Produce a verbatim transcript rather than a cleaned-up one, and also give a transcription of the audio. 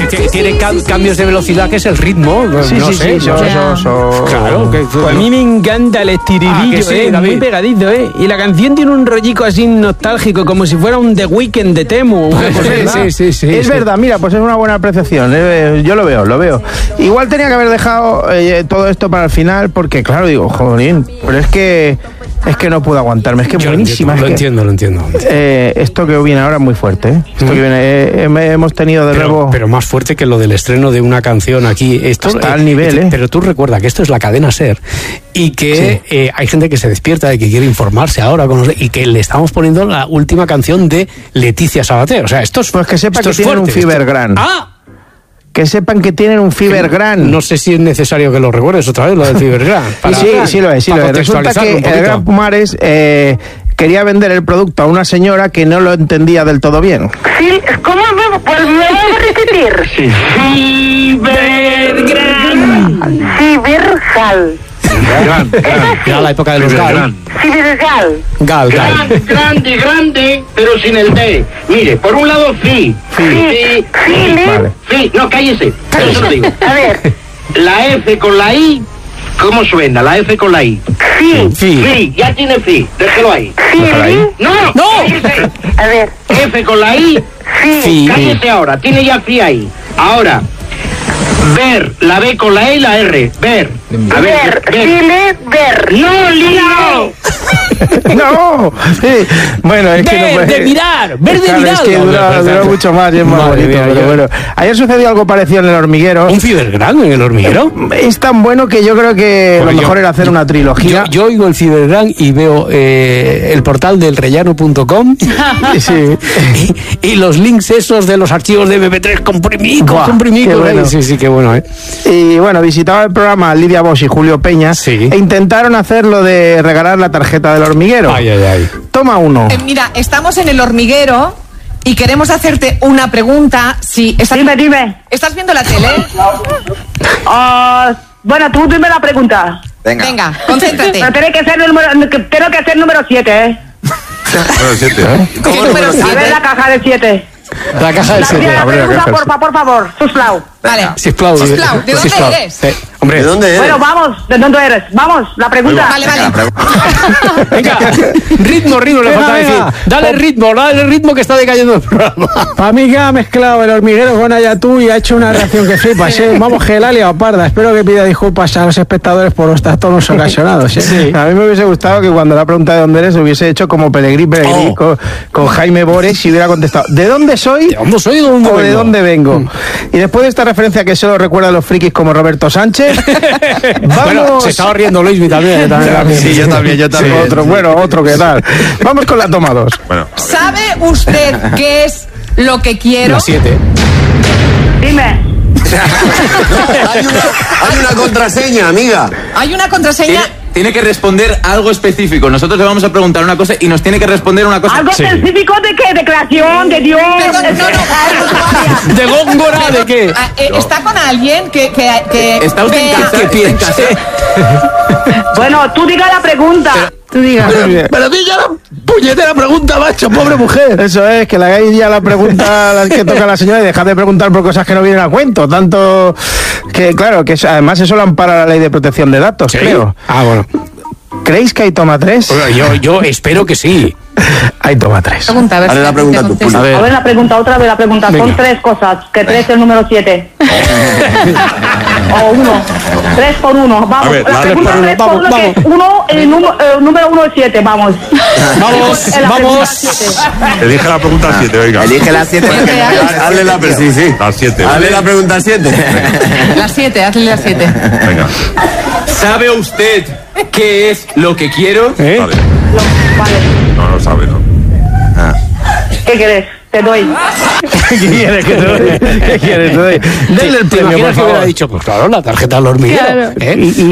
tiene cam- cambios de velocidad, que es el ritmo. Sí, no sí, sé, sí, no so, sé. so, so. Claro. Que, Pues a mí me encanta el estiribillo, Ah, que sí, eh, David. muy pegadito, ¿eh? Y la canción tiene un rollico así nostálgico, como si fuera un The Weeknd de Temu. Una cosa Sí, así. sí, sí, sí, Es sí. verdad, mira, pues es una buena apreciación. eh, yo lo veo, lo veo. Igual tenía que haber dejado eh, todo esto para el final, porque claro, digo, jolín, pero es que es que no puedo aguantarme, es que es Yo lo buenísima. entiendo, lo es que, entiendo, lo entiendo. eh, esto que viene ahora es muy fuerte, ¿eh? Esto que viene, eh, eh, hemos tenido de Pero, nuevo. pero más fuerte que lo del estreno de una canción aquí. Esto, Está al nivel, ¿eh? Pero tú recuerda que esto es la cadena SER y que Sí. eh, hay gente que se despierta y que quiere informarse ahora con los- y que le estamos poniendo la última canción de Leticia Sabater. O sea, esto es Pues que sepa esto que es tienen un fuerte, Fever esto- Gran. ¡Ah! Que sepan que tienen un Fever Gran. No sé si es necesario que lo recuerdes otra vez, lo del Fever Gran. Y sí, sí lo es, sí lo es. Resulta que el Gran Pumares eh, quería vender el producto a una señora que no lo entendía del todo bien. Sí, ¿cómo me, pues me voy a repetir? Sí. Cibergal. Cibergal. Era la época de los Gal. Cibergal. Gal, Gal. Grande, grande, grande, pero sin el D. Mire, por un lado, fi. Sí. Fili. Vale. Fi, no, cállese. Yo se lo digo. A ver. La F con la I, ¿cómo suena? La F con la I. Sí. Sí. Fi, ya tiene fi. Déjelo ahí. Fili. No, ¡No! cállese. A ver. F con la I, Sí. Sí. cállese ahora. Tiene ya fi ahí. Ahora, ver, la B con la E y la R. Ver. A ver, Ver. ver. Fili. Ver. No, lío. ¡No! Sí. Bueno, es que no Ver, puede- de mirar, ver de Claro, mirar. es que dura, dura mucho más y es más Madre bonito. mía, Pero yo- bueno, ayer sucedió algo parecido en El Hormiguero. ¿Un Fever Gran en el hormiguero? Es tan bueno que yo creo que Porque lo yo- mejor era hacer una trilogía. Yo, yo oigo el Cibergran y veo eh, el portal del rellano punto com Sí. y, y los links esos de los archivos de eme pe tres comprimidos, Buah, comprimidos. qué bueno. Sí, sí, qué bueno, ¿eh? Y bueno, visitaba el programa Lidia Bosch y Julio Peña Sí. e intentaron hacer lo de regalar la tarjeta del hormiguero. Ay, ay, ay. Toma uno. Eh, mira, estamos en el hormiguero y queremos hacerte una pregunta. Si estás, Dime, dime. ¿estás viendo la tele? Ah, bueno, tú dime la pregunta. Venga, concéntrate. Pero tiene que ser el número, que- tengo que ser número siete, ¿eh? Número siete. ¿Qué número A ver siete? la caja de siete. La caja del La siete. primera abre la pregunta, caja, por, sí. fa- por favor, Suslau. Vale. Sisplau, Sisplau, ¿de dónde Sisplau. eres? Eh, hombre, ¿De dónde eres? Bueno, vamos, ¿de dónde eres? Vamos, la pregunta. Vale, vale. venga, ritmo, ritmo, le Venga, falta venga. decir. Dale ritmo, dale ritmo que está decayendo el programa. Para mí que ha mezclado el hormiguero con Ayatú y ha hecho una reacción que flipas, ¿eh? Vamos, que la ha liado parda. Espero que pida disculpas a los espectadores por los trastornos ocasionados, ¿eh? A mí me hubiese gustado que cuando la pregunta de dónde eres hubiese hecho como Pelegrí Pelegrí Oh. con, con Jaime Bores y hubiera contestado ¿de dónde soy? ¿De dónde soy o de dónde ¿O de vengo? dónde vengo? Y después de esta referencia que solo recuerda a los frikis como Roberto Sánchez, vamos... Bueno, se estaba riendo Luismi también. ¿eh? también Sí, yo también, yo también. Otro, bueno, otro que tal. Vamos con la toma dos. Bueno, ¿Sabe usted qué es lo que quiero? La siete. Dime. hay, una, hay una contraseña, amiga. Hay una contraseña. Tiene, tiene que responder algo específico. Nosotros le vamos a preguntar una cosa y nos tiene que responder una cosa. ¿Algo Sí. específico de qué? ¿De creación? ¿De Dios? Perdón, ¿De no, no. ¿De Góngora? ¿De qué? Ah, eh, ¿Está con alguien que, que, que ¿Está usted en vea- casa? ¿Está en casa? Bueno, tú diga la pregunta. Tú digas. Pero di ya la puñetera pregunta, macho, pobre mujer. Eso es, que le hagáis ya la pregunta a la que toca la señora y dejad de preguntar por cosas que no vienen a cuento. Tanto que, claro, que eso- además eso lo ampara la ley de protección de datos, ¿Sí? creo. Ah, bueno. ¿Creéis que hay toma tres? Bueno, yo, yo espero que sí. Hay toma tres. Pregunta, a ver Dale si la pregunta te tú, contesto. Puli. A ver la pregunta, otra vez la pregunta. Son Venga. tres cosas, que tres es el número siete. O uno. Tres por uno. Vamos. A ver, la dale pregunta por uno, tres por vamos, uno, que es uno, el, número- el número uno es siete, vamos. Vamos, En la vamos. pregunta siete. Elige la pregunta siete, oiga. Elige la siete. Hazle la pregunta. Sí, sí. La siete. Hazle la pregunta siete. Las siete, hazle las siete. Venga. ¿Sabe usted qué es lo que quiero? ¿Eh? Vale. Lo- Vale. No, no sabe, ¿no? ¿Qué quieres? Te doy. ¿Qué quieres que te doy? ¿Qué quieres que te doy? Denle el ¿Te premio, por imaginas que hubiera favor. dicho? Pues claro, la tarjeta del hormiguero. Claro. ¿eh? Y- y